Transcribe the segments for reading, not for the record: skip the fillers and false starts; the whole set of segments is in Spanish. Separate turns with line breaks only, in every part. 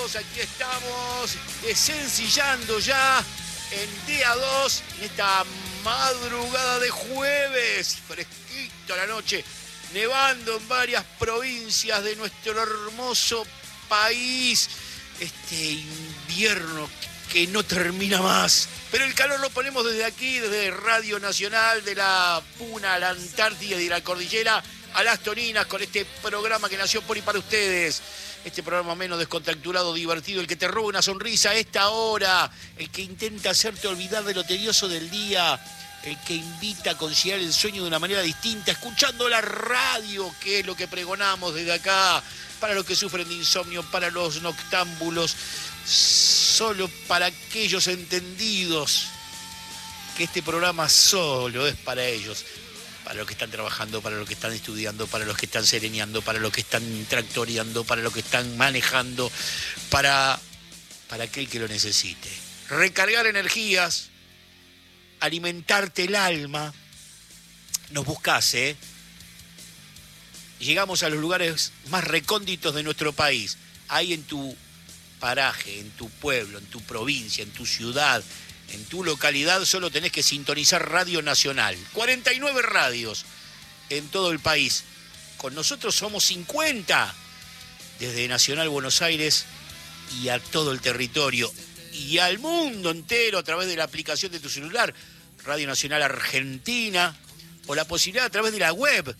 Aquí estamos desencillando ya en día 2, en esta madrugada de jueves, fresquito a la noche, nevando en varias provincias de nuestro hermoso país. Este invierno que no termina más. Pero el calor lo ponemos desde aquí, desde Radio Nacional, de la Puna a la Antártida y de la Cordillera a las Toninas, con este programa que nació por y para ustedes. Este programa menos descontracturado, divertido, el que te roba una sonrisa a esta hora, el que intenta hacerte olvidar de lo tedioso del día, el que invita a conciliar el sueño de una manera distinta, escuchando la radio, que es lo que pregonamos desde acá, para los que sufren de insomnio, para los noctámbulos, solo para aquellos entendidos que este programa solo es para ellos. Para los que están trabajando, para los que están estudiando, para los que están sereneando, para los que están tractoreando, para los que están manejando, para aquel que lo necesite. Recargar energías, alimentarte el alma. Nos buscás, ¿eh? Llegamos a los lugares más recónditos de nuestro país. Ahí en tu paraje, en tu pueblo, en tu provincia, en tu ciudad, en tu localidad, solo tenés que sintonizar Radio Nacional. 49 radios en todo el país. Con nosotros somos 50. Desde Nacional Buenos Aires y a todo el territorio. Y al mundo entero a través de la aplicación de tu celular. Radio Nacional Argentina. O la posibilidad a través de la web.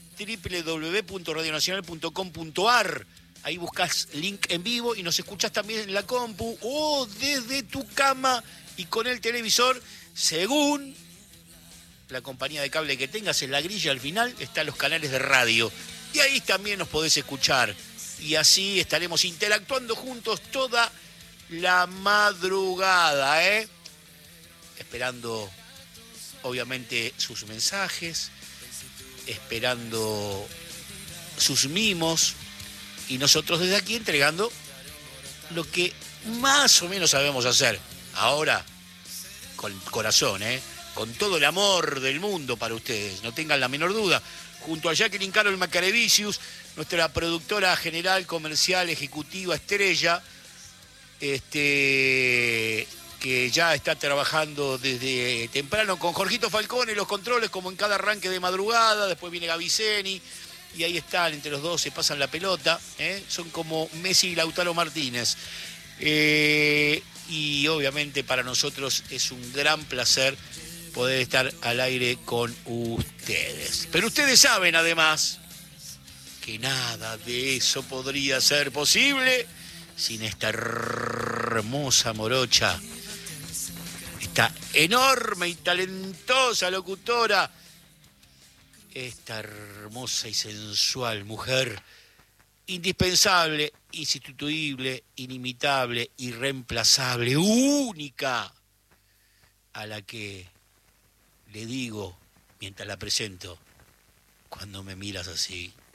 www.radionacional.com.ar. Ahí buscas link en vivo y nos escuchás también en la compu o desde tu cama y con el televisor, según la compañía de cable que tengas. En la grilla al final están los canales de radio y ahí también nos podés escuchar. Y así estaremos interactuando juntos toda la madrugada, esperando, obviamente, sus mensajes, esperando sus mimos, y nosotros desde aquí entregando lo que más o menos sabemos hacer. Ahora, con corazón, con todo el amor del mundo para ustedes, no tengan la menor duda. Junto a Jacqueline Carol Macarevicius, nuestra productora general, comercial, ejecutiva, estrella, que ya está trabajando desde temprano con Jorgito Falcone, los controles, como en cada arranque de madrugada. Después viene Gaviceni, y ahí están, entre los dos se pasan la pelota, son como Messi y Lautaro Martínez. Y obviamente para nosotros es un gran placer poder estar al aire con ustedes. Pero ustedes saben además que nada de eso podría ser posible sin esta hermosa morocha, esta enorme y talentosa locutora, esta hermosa y sensual mujer, indispensable, insustituible, inimitable, irreemplazable, única, a la que le digo, mientras la presento, cuando me miras así,